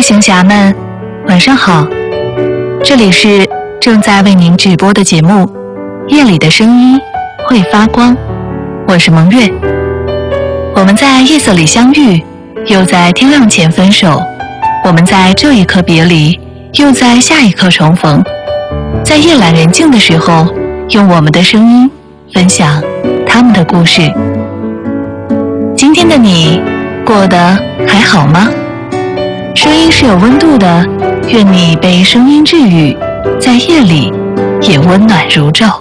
夜行侠们，晚上好！这里是正在为您直播的节目《夜里的声音会发光》，我是蒙月。我们在夜色里相遇，又在天亮前分手。我们在这一刻别离，又在下一刻重逢。在夜阑人静的时候，用我们的声音分享他们的故事。今天的你过得还好吗？声音是有温度的，愿你被声音治愈，在夜里也温暖如昼。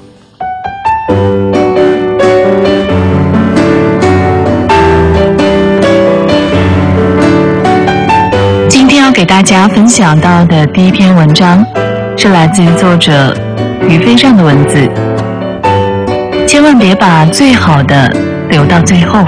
今天要给大家分享到的第一篇文章是来自于作者于飞上的文字。千万别把最好的留到最后。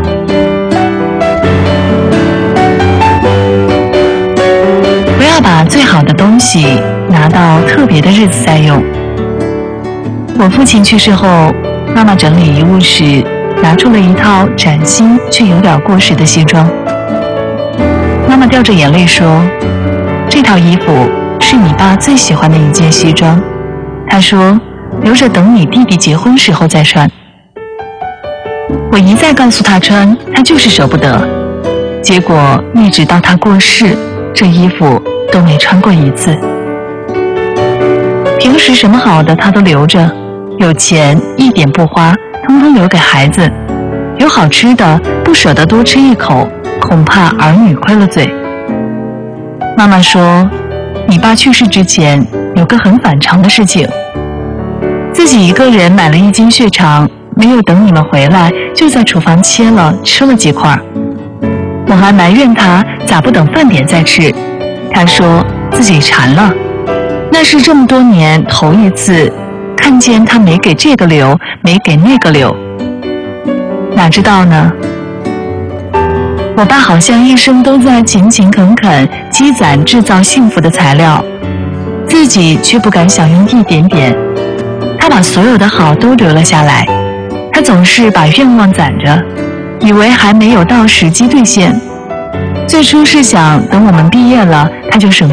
不要把最好的东西拿到特别的日子再用。我父亲去世后，妈妈整理遗物时拿出了一套崭新却有点过时的西装。妈妈掉着眼泪说，这套衣服是你爸最喜欢的一件西装，他说留着等你弟弟结婚时候再穿。我一再告诉他穿，他就是舍不得，结果一直到他过世，这衣服都没穿过一次。平时什么好的他都留着，有钱一点不花，通通留给孩子，有好吃的不舍得多吃一口，恐怕儿女亏了嘴。妈妈说，你爸去世之前有个很反常的事情，自己一个人买了一斤血肠，没有等你们回来就在厨房切了吃了几块。我还埋怨他咋不等饭点再吃，他说自己馋了，那是这么多年头一次看见他没给这个留，没给那个留。哪知道呢，我爸好像一生都在勤勤恳恳积攒制造幸福的材料，自己却不敢享用一点点。他把所有的好都留了下来，他总是把愿望攒着，以为还没有到时机兑现。最初是想等我们毕业了，他就省